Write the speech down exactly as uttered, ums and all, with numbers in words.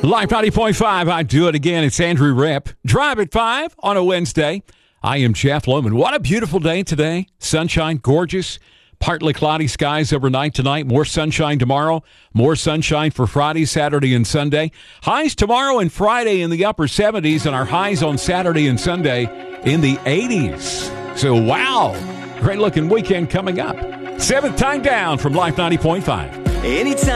Life ninety point five, I do it again. It's Andrew Ripp. Drive at five on a Wednesday. I am Jeff Loman. What a beautiful day today. Sunshine, gorgeous. Partly cloudy skies overnight tonight. More sunshine tomorrow. More sunshine for Friday, Saturday, and Sunday. Highs tomorrow and Friday in the upper seventies, and our highs on Saturday and Sunday in the eighties. So, wow. Great looking weekend coming up. Seventh time down from Life ninety point five. Anytime.